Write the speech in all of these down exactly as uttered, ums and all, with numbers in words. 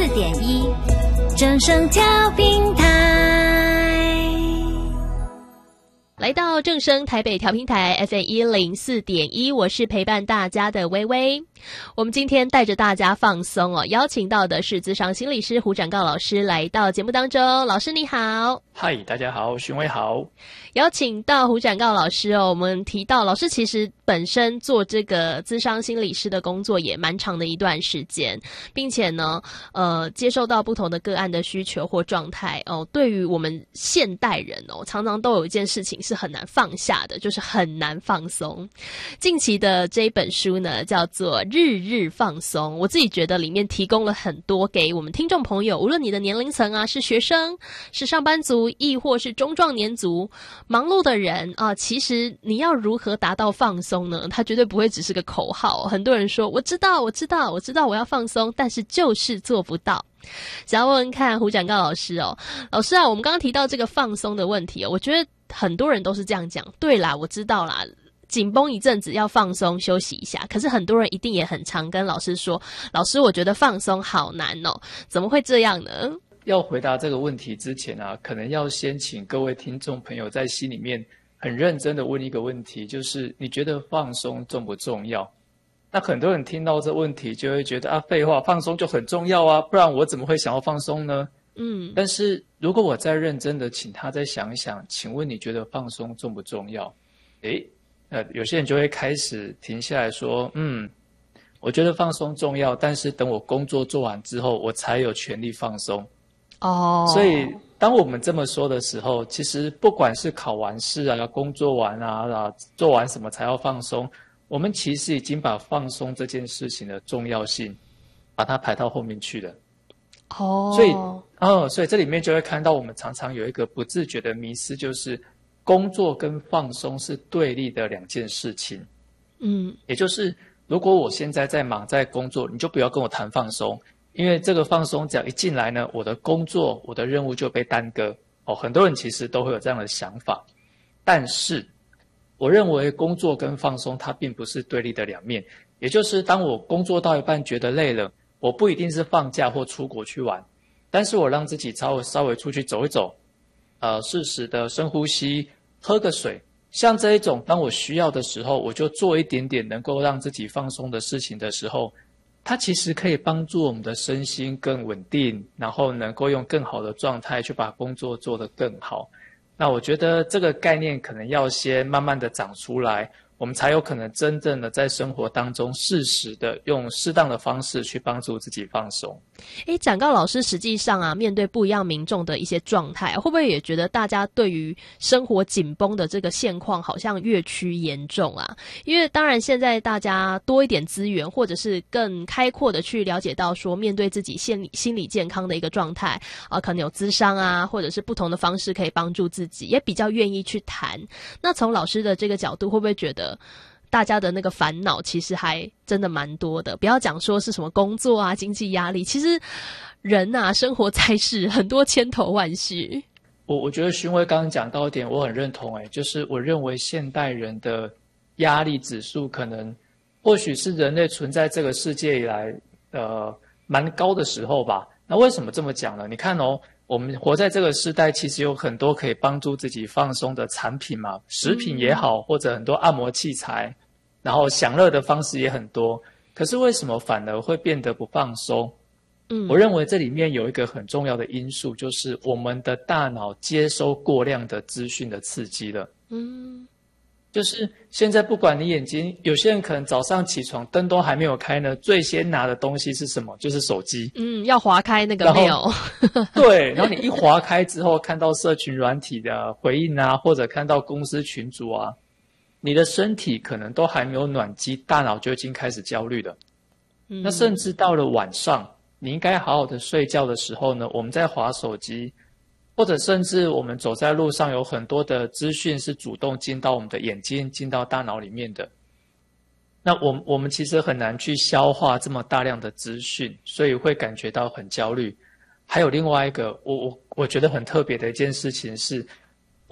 四点一，正声调频台。 来到正声台北调频台 F M 一零四点一，我是陪伴大家的微微。我们今天带着大家放松哦，邀请到的是咨商心理师胡展誥老师来到节目当中。老师你好。 嗨，大家好，询威好。 邀请到胡展誥老师哦，我们提到老师其实本身做这个咨商心理师的工作也蛮长的一段时间，并且呢，呃，接受到不同的个案的需求或状态哦。对于我们现代人哦，常常都有一件事情是很难放下的，就是很难放松。近期的这一本书呢，叫做《日日放松》，我自己觉得里面提供了很多给我们听众朋友，无论你的年龄层啊，是学生、是上班族，亦或是中壮年族。忙碌的人啊，其实你要如何达到放松呢？它绝对不会只是个口号。很多人说我知道我知道我知道我要放松，但是就是做不到。想要问问看胡展誥老师哦，老师啊，我们刚刚提到这个放松的问题哦，我觉得很多人都是这样讲，对啦，我知道啦，紧绷一阵子要放松休息一下，可是很多人一定也很常跟老师说，老师我觉得放松好难哦，怎么会这样呢？ 要回答这个问题之前啊，可能要先请各位听众朋友在心里面很认真的问一个问题，就是你觉得放松重不重要？那很多人听到这问题就会觉得啊，废话，放松就很重要啊，不然我怎么会想要放松呢？嗯，但是如果我再认真的请他再想一想，请问你觉得放松重不重要？诶，呃，有些人就会开始停下来说，嗯，我觉得放松重要，但是等我工作做完之后，我才有权利放松。哦，所以当我们这么说的时候，其实不管是考完试啊、工作完啊、啊做完什么才要放松，我们其实已经把放松这件事情的重要性，把它排到后面去了。哦，所以哦，所以这里面就会看到我们常常有一个不自觉的迷思，就是工作跟放松是对立的两件事情。嗯，也就是如果我现在在忙在工作，你就不要跟我谈放松。因为这个放松只要一进来呢，我的工作我的任务就被耽搁哦。很多人其实都会有这样的想法，但是我认为工作跟放松它并不是对立的两面。也就是当我工作到一半觉得累了，我不一定是放假或出国去玩，但是我让自己稍微稍微出去走一走，呃，适时的深呼吸，喝个水，像这一种当我需要的时候，我就做一点点能够让自己放松的事情的时候，它其实可以帮助我们的身心更稳定，然后能够用更好的状态去把工作做得更好。那我觉得这个概念可能要先慢慢的长出来，我们才有可能真正的在生活当中适时的用适当的方式去帮助自己放松。 诶，展誥老师实际上啊，面对不一样民众的一些状态，会不会也觉得大家对于生活紧绷的这个现况好像越趋严重啊？因为当然现在大家多一点资源，或者是更开阔的去了解到说，面对自己心理心理健康的一个状态啊，可能有咨商啊，或者是不同的方式可以帮助自己，也比较愿意去谈。那从老师的这个角度，会不会觉得大家的那个烦恼其实还真的蛮多的？不要讲说是什么工作啊、经济压力，其实人啊，生活在世，很多千头万绪。 我我觉得勋威刚刚讲到一点，我很认同，诶，就是我认为现代人的压力指数可能或许是人类存在这个世界以来呃蛮高的时候吧。那为什么这么讲呢？你看哦，我们活在这个时代，其实有很多可以帮助自己放松的产品嘛，食品也好，或者很多按摩器材，然后享乐的方式也很多。可是为什么反而会变得不放松？嗯，我认为这里面有一个很重要的因素，就是我们的大脑接收过量的资讯的刺激了。嗯，就是现在不管你眼睛，有些人可能早上起床灯都还没有开呢，最先拿的东西是什么？就是手机。嗯， 要滑开那个mail。 对，然后你一滑开之后，看到社群软体的回应啊，或者看到公司群组啊，你的身体可能都还没有暖机，大脑就已经开始焦虑了。嗯，那甚至到了晚上，你应该好好的睡觉的时候呢，我们在滑手机，或者甚至我们走在路上，有很多的资讯是主动进到我们的眼睛，进到大脑里面的。那我们我们其实很难去消化这么大量的资讯，所以会感觉到很焦虑。还有另外一个，我我我觉得很特别的一件事情是，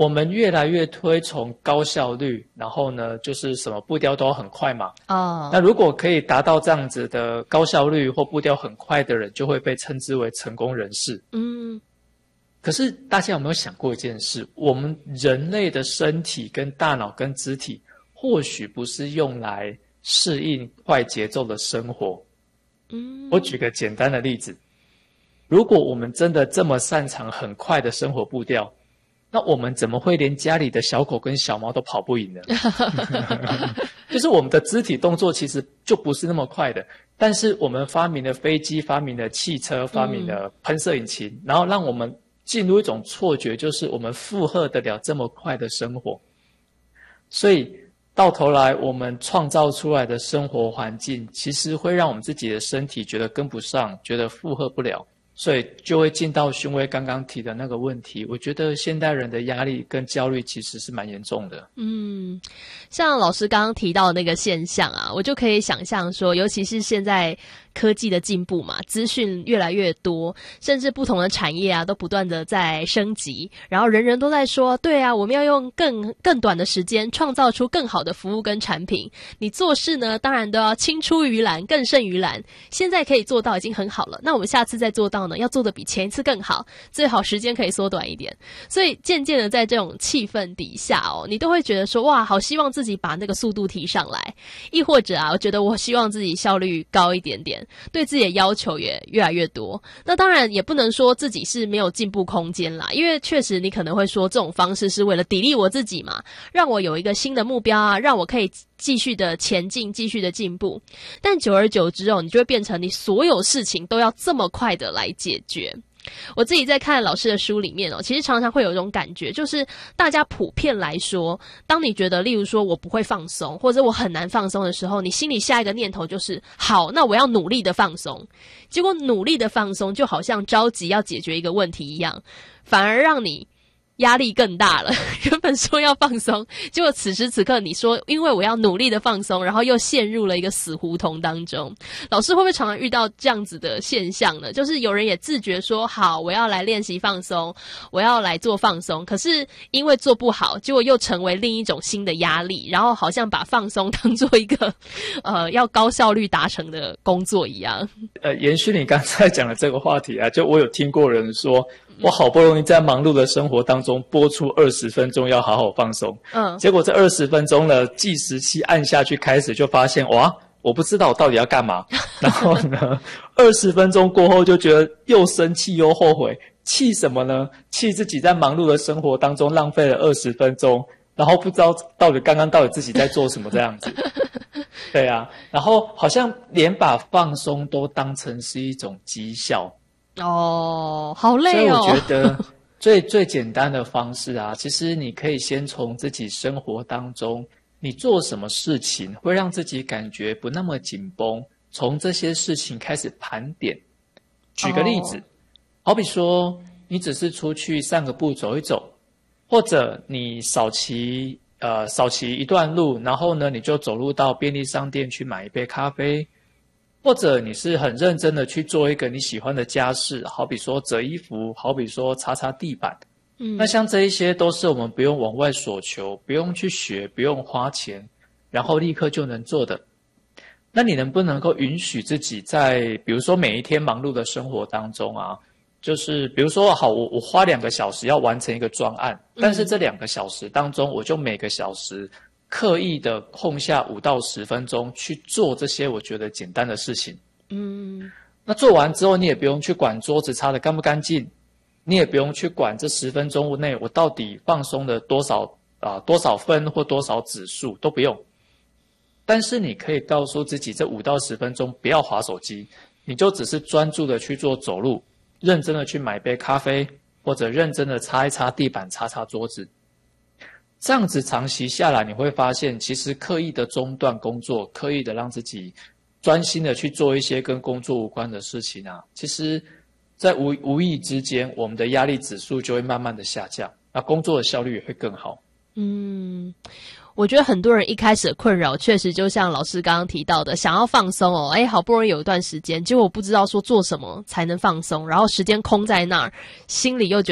我们越来越推崇高效率，然后呢，就是什么步调都很快嘛。哦，那如果可以达到这样子的高效率或步调很快的人，就会被称之为成功人士。嗯。可是大家有没有想过一件事？我们人类的身体跟大脑跟肢体或许不是用来适应快节奏的生活。嗯，我举个简单的例子，如果我们真的这么擅长很快的生活步调，那我们怎么会连家里的小狗跟小猫都跑不赢呢？就是我们的肢体动作其实就不是那么快的，但是我们发明了飞机，发明了汽车，发明了喷射引擎，嗯，然后让我们进入一种错觉，就是我们负荷得了这么快的生活。所以到头来我们创造出来的生活环境，其实会让我们自己的身体觉得跟不上，觉得负荷不了，所以就会进到勋威刚刚提的那个问题。我觉得现代人的压力跟焦虑其实是蛮严重的。嗯， 像老师刚刚提到的那个现象啊，我就可以想象说，尤其是现在科技的进步嘛，资讯越来越多，甚至不同的产业啊都不断的在升级，然后人人都在说，对啊，我们要用更更短的时间创造出更好的服务跟产品。你做事呢，当然都要青出于蓝，更胜于蓝。现在可以做到已经很好了，那我们下次再做到呢，要做的比前一次更好，最好时间可以缩短一点。所以渐渐的在这种气氛底下哦，你都会觉得说，哇，好希望自己把那个速度提上来，亦或者啊，我觉得我希望自己效率高一点点，对自己的要求也越来越多。那当然也不能说自己是没有进步空间啦，因为确实你可能会说这种方式是为了砥砺我自己嘛，让我有一个新的目标啊，让我可以继续的前进，继续的进步。但久而久之哦，你就会变成你所有事情都要这么快的来解决。我自己在看老师的书里面哦，其实常常会有一种感觉，就是大家普遍来说，当你觉得例如说我不会放松，或者我很难放松的时候，你心里下一个念头就是好，那我要努力的放松。结果努力的放松就好像着急要解决一个问题一样，反而让你压力更大了。原本说要放松，结果此时此刻你说因为我要努力的放松，然后又陷入了一个死胡同当中。老师会不会常常遇到这样子的现象呢？就是有人也自觉说好，我要来练习放松，我要来做放松，可是因为做不好，结果又成为另一种新的压力，然后好像把放松当做一个呃要高效率达成的工作一样。 呃，延续你刚才讲的这个话题啊，就我有听过人说，我好不容易在忙碌的生活当中播出二十分钟要好好放松，嗯，结果这二十分钟呢，计时器按下去开始就发现，哇，我不知道我到底要干嘛。然后呢，二十分钟过后就觉得又生气又后悔，气什么呢？气自己在忙碌的生活当中浪费了二十分钟，然后不知道到底刚刚到底自己在做什么这样子。对啊，然后好像连把放松都当成是一种绩效。 哦，好累哦。 所以我觉得最最简单的方式啊，其实你可以先从自己生活当中，你做什么事情会让自己感觉不那么紧绷，从这些事情开始盘点。举个例子，哦，好比说你只是出去散个步走一走，或者你少骑呃少骑一段路，然后呢你就走路到便利商店去买一杯咖啡。或者你是很认真的去做一个你喜欢的家事，好比说折衣服，好比说擦擦地板。嗯，那像这一些都是我们不用往外索求，不用去学，不用花钱，然后立刻就能做的。那你能不能够允许自己在比如说每一天忙碌的生活当中啊，就是比如说好，我我花两个小时要完成一个专案，但是这两个小时当中，我就每个小时刻意的空下五到十分钟去做这些我觉得简单的事情。嗯，那做完之后，你也不用去管桌子擦得干不干净，你也不用去管这十分钟内我到底放松了多少啊、呃、多少分或多少指数都不用。但是你可以告诉自己，这五到十分钟不要滑手机，你就只是专注的去做走路，认真的去买杯咖啡，或者认真的擦一擦地板，擦擦桌子。这样子长期下来，你会发现其实刻意的中断工作，刻意的让自己专心的去做一些跟工作无关的事情啊，其实在无无意之间，我们的压力指数就会慢慢的下降，那工作的效率也会更好。 嗯，我觉得很多人一开始的困扰确实就像老师刚刚提到的，想要放松哦，诶，好不容易有一段时间，结果不知道说做什么才能放松，然后时间空在那儿，心里又觉得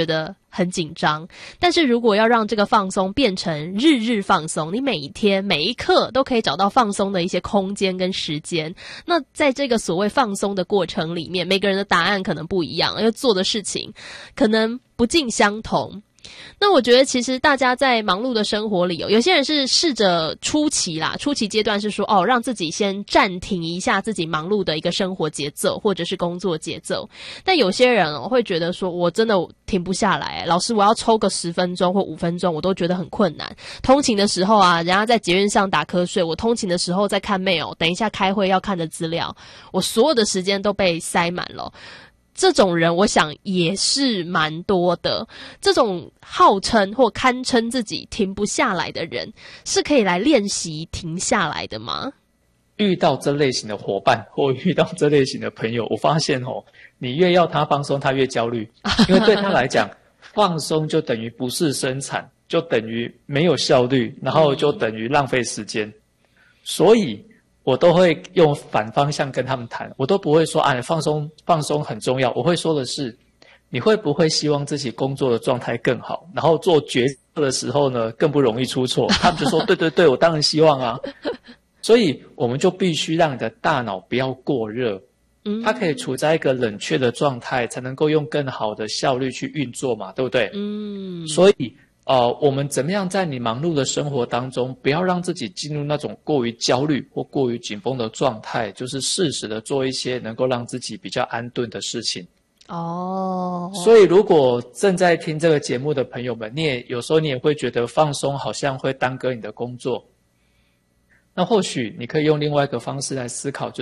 很紧张。但是如果要让这个放松变成日日放松，你每一天每一刻都可以找到放松的一些空间跟时间，那在这个所谓放松的过程里面，每个人的答案可能不一样，因为做的事情可能不尽相同。那我觉得其实大家在忙碌的生活里，哦，有些人是试着初期啦，初期阶段是说哦，让自己先暂停一下自己忙碌的一个生活节奏或者是工作节奏。但有些人哦会觉得说，我真的停不下来，老师我要抽个十分钟或五分钟，我都觉得很困难。通勤的时候啊，人家在捷运上打瞌睡，我通勤的时候在看 mail， 等一下开会要看的资料，我所有的时间都被塞满了。这种人我想也是蛮多的，这种号称或堪称自己停不下来的人，是可以来练习停下来的吗？ 遇到这类型的伙伴或遇到这类型的朋友，我发现哦，你越要他放松，他越焦虑，因为对他来讲，放松就等于不是生产，就等于没有效率，然后就等于浪费时间，所以我都会用反方向跟他们谈，我都不会说啊，放松放松很重要。我会说的是，你会不会希望自己工作的状态更好，然后做决策的时候呢更不容易出错？他们就说对对对，我当然希望啊。所以我们就必须让你的大脑不要过热，它可以处在一个冷却的状态，才能够用更好的效率去运作嘛，对不对？嗯，所以呃，我们怎么样在你忙碌的生活当中，不要让自己进入那种过于焦虑或过于紧绷的状态，就是适时的做一些能够让自己比较安顿的事情。哦，所以如果正在听这个节目的朋友们，你也有时候你也会觉得放松好像会耽搁你的工作，那或许你可以用另外一个方式来思考，就是